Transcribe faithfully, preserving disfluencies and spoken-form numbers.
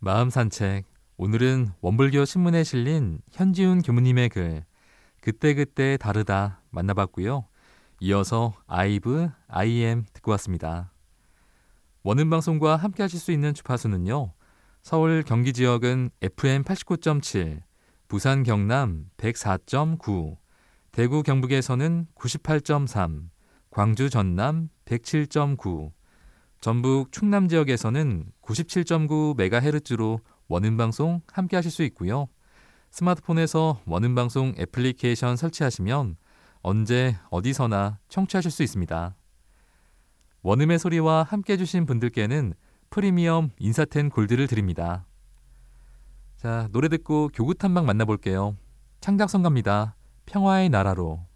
마음 산책. 오늘은 원불교 신문에 실린 현지훈 교무님의 글 그때그때 다르다 만나봤고요. 이어서 아이브, 아이엠 듣고 왔습니다. 원음방송과 함께 하실 수 있는 주파수는요. 서울 경기 지역은 에프엠 팔십구 점 칠, 부산 경남 백사 점 구, 대구 경북에서는 구십팔 점 삼, 광주 전남 백칠 점 구, 전북 충남 지역에서는 구십칠 점 구 메가헤르츠로 원음방송 함께 하실 수 있고요. 스마트폰에서 원음방송 애플리케이션 설치하시면 언제 어디서나 청취하실 수 있습니다. 원음의 소리와 함께 해주신 분들께는 프리미엄 인사텐 골드를 드립니다. 자, 노래 듣고 교구탐방 만나볼게요. 창작성가입니다. 평화의 나라로.